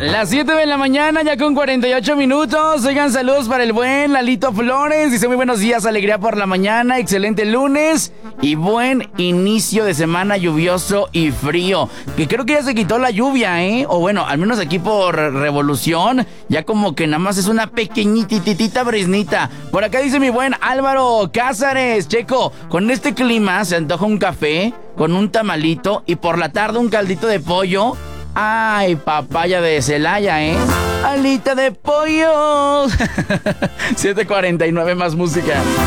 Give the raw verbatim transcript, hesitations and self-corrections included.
Las siete de la mañana, ya con cuarenta y ocho minutos. Oigan, saludos para el buen Lalito Flores. Dice muy buenos días, alegría por la mañana, excelente lunes y buen inicio de semana lluvioso y frío. Que creo que ya se quitó la lluvia, ¿eh? O bueno, al menos aquí por Revolución, ya como que nada más es una pequeñititita brisnita. Por acá dice mi buen Álvaro Cázares. Checo, con este clima se antoja un café con un tamalito y por la tarde un caldito de pollo. Ay, papaya de Celaya, ¿eh? Alita de pollo. siete cuarenta y nueve, más música.